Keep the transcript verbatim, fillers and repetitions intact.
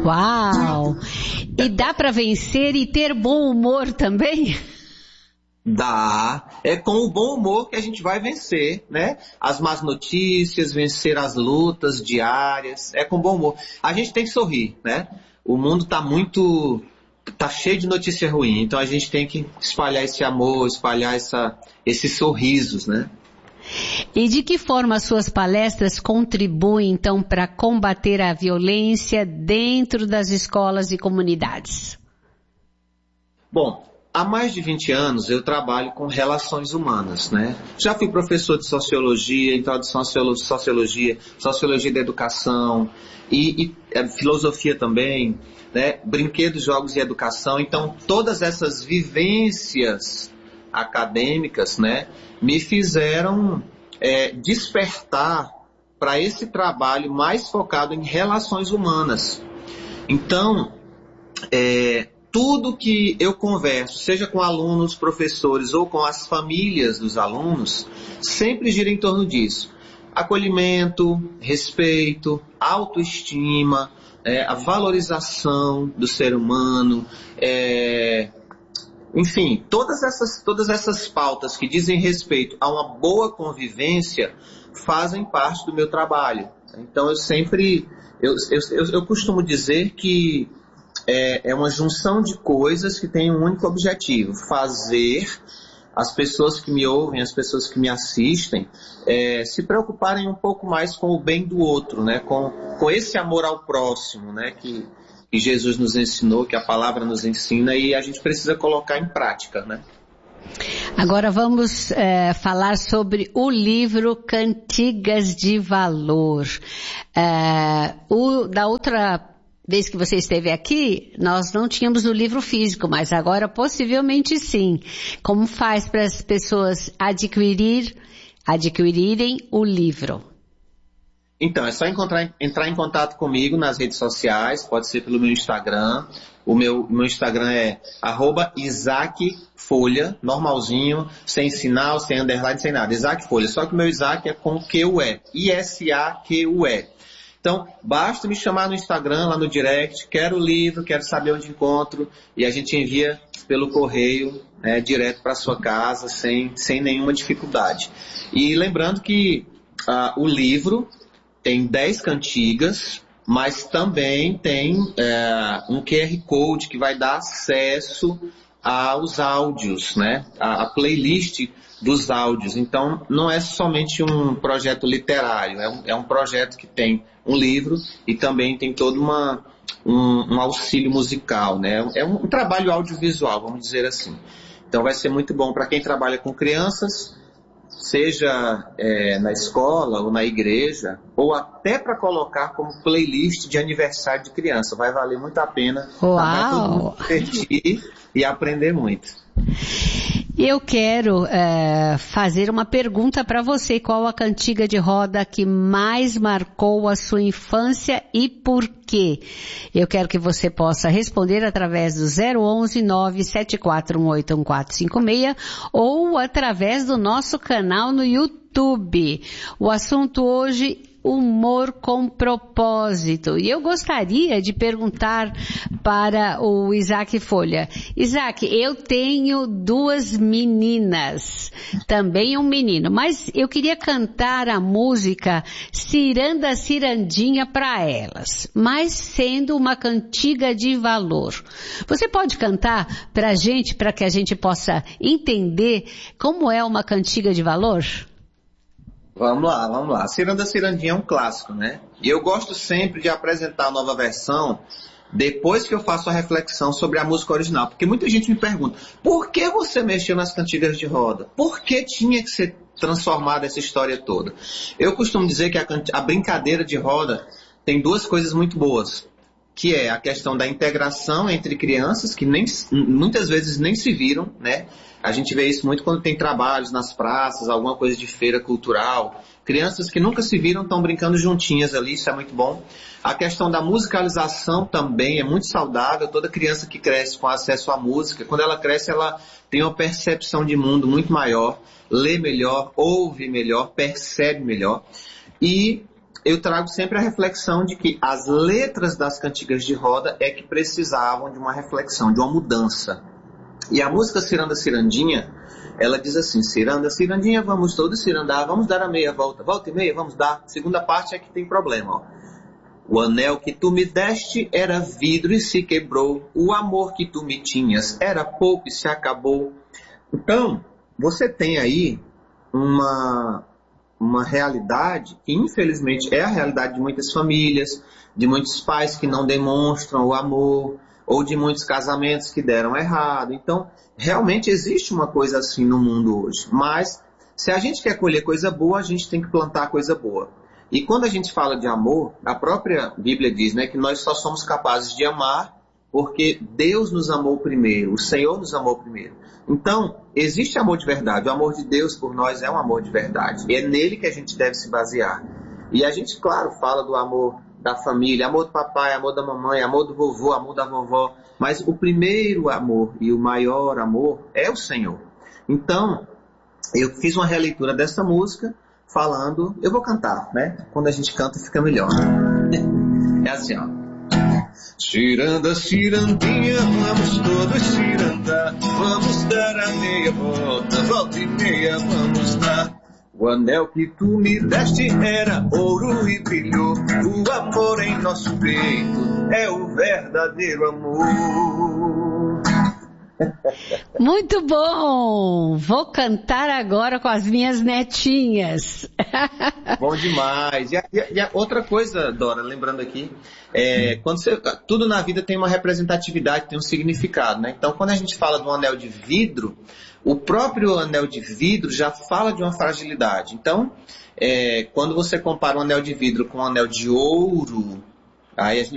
Uau! E dá para vencer e ter bom humor também? Dá. É com o bom humor que a gente vai vencer, né? As más notícias, vencer as lutas diárias. É com bom humor. A gente tem que sorrir, né? O mundo tá muito... tá cheio de notícia ruim. Então a gente tem que espalhar esse amor, espalhar essa, esses sorrisos, né? E de que forma as suas palestras contribuem, então, para combater a violência dentro das escolas e comunidades? Bom, há mais de vinte anos eu trabalho com relações humanas, né? Já fui professor de sociologia, introdução à sociologia, sociologia da educação e, e é, filosofia também, né? Brinquedos, jogos e educação. Então, todas essas vivências acadêmicas, né, me fizeram é, despertar para esse trabalho mais focado em relações humanas. Então, é, tudo que eu converso, seja com alunos, professores ou com as famílias dos alunos, sempre gira em torno disso. Acolhimento, respeito, autoestima, é, a valorização do ser humano, é, enfim, todas essas, todas essas pautas que dizem respeito a uma boa convivência fazem parte do meu trabalho. Então eu sempre, eu, eu, eu costumo dizer que é, é uma junção de coisas que tem um único objetivo: fazer as pessoas que me ouvem, as pessoas que me assistem, é, se preocuparem um pouco mais com o bem do outro, né? com, com esse amor ao próximo, né? que que Jesus nos ensinou, que a palavra nos ensina, e a gente precisa colocar em prática, né? Agora vamos é, falar sobre o livro Cantigas de Valor. É, o, da outra vez que você esteve aqui, nós não tínhamos o livro físico, mas agora possivelmente sim. Como faz para as pessoas adquirir, adquirirem o livro? Então, é só encontrar, entrar em contato comigo nas redes sociais, pode ser pelo meu Instagram. O meu, meu Instagram é arroba Isaac Folha, normalzinho, sem sinal, sem underline, sem nada. Isaac Folha, só que o meu Isaac é com Q U E, I S A Q U E. Então, basta me chamar no Instagram, lá no direct, quero o livro, quero saber onde encontro, e a gente envia pelo correio, né, direto para sua casa, sem, sem nenhuma dificuldade. E lembrando que uh, o livro tem dez cantigas, mas também tem é, um Q R Code que vai dar acesso aos áudios, né? A, a playlist dos áudios. Então, não é somente um projeto literário, é um, é um projeto que tem um livro e também tem todo uma, um, um auxílio musical, né? É um, um trabalho audiovisual, vamos dizer assim. Então, vai ser muito bom para quem trabalha com crianças, seja é, na escola ou na igreja, ou até para colocar como playlist de aniversário de criança. Vai valer muito a pena. Vai todo mundo divertir e aprender muito. Eu quero é, fazer uma pergunta para você. Qual a cantiga de roda que mais marcou a sua infância e por quê? Eu quero que você possa responder através do zero onze, nove sete quatro um oito um quatro cinco seis ou através do nosso canal no YouTube. O assunto hoje: humor com propósito. E eu gostaria de perguntar para o Isaac Folha. Isaac, eu tenho duas meninas, também um menino, mas eu queria cantar a música Ciranda Cirandinha para elas, mas sendo uma cantiga de valor. Você pode cantar para a gente, para que a gente possa entender como é uma cantiga de valor? Vamos lá, vamos lá. Ciranda Cirandinha é um clássico, né? E eu gosto sempre de apresentar a nova versão depois que eu faço a reflexão sobre a música original. Porque muita gente me pergunta, por que você mexeu nas cantigas de roda? Por que tinha que ser transformada essa história toda? Eu costumo dizer que a, a brincadeira de roda tem duas coisas muito boas, que é a questão da integração entre crianças que nem, muitas vezes nem se viram, né? A gente vê isso muito quando tem trabalhos nas praças, alguma coisa de feira cultural. Crianças que nunca se viram estão brincando juntinhas ali, isso é muito bom. A questão da musicalização também é muito saudável. Toda criança que cresce com acesso à música, quando ela cresce, ela tem uma percepção de mundo muito maior, lê melhor, ouve melhor, percebe melhor. E eu trago sempre a reflexão de que as letras das cantigas de roda é que precisavam de uma reflexão, de uma mudança. E a música Ciranda Cirandinha, ela diz assim: ciranda, cirandinha, vamos todos cirandar, vamos dar a meia volta, volta e meia, vamos dar. Segunda parte é que tem problema, ó. O anel que tu me deste era vidro e se quebrou, o amor que tu me tinhas era pouco e se acabou. Então, você tem aí uma, uma realidade que infelizmente é a realidade de muitas famílias, de muitos pais que não demonstram o amor, ou de muitos casamentos que deram errado. Então, realmente existe uma coisa assim no mundo hoje. Mas, se a gente quer colher coisa boa, a gente tem que plantar coisa boa. E quando a gente fala de amor, a própria Bíblia diz, né, que nós só somos capazes de amar porque Deus nos amou primeiro, o Senhor nos amou primeiro. Então, existe amor de verdade. O amor de Deus por nós é um amor de verdade. E é nele que a gente deve se basear. E a gente, claro, fala do amor da família, amor do papai, amor da mamãe, amor do vovô, amor da vovó. Mas o primeiro amor e o maior amor é o Senhor. Então, eu fiz uma releitura dessa música falando, eu vou cantar, né? Quando a gente canta fica melhor. É assim, ó. Ciranda, cirandinha, vamos todos cirandar, vamos dar a meia volta, volta e meia vamos dar. O anel que tu me deste era ouro e brilhou, o amor em nosso peito é o verdadeiro amor. Muito bom! Vou cantar agora com as minhas netinhas. Bom demais. E, a, e a outra coisa, Dora, lembrando aqui, é, quando você, tudo na vida tem uma representatividade, tem um significado, né? Então, quando a gente fala de um anel de vidro, o próprio anel de vidro já fala de uma fragilidade. Então, é, quando você compara um anel de vidro com um anel de ouro, aí a gente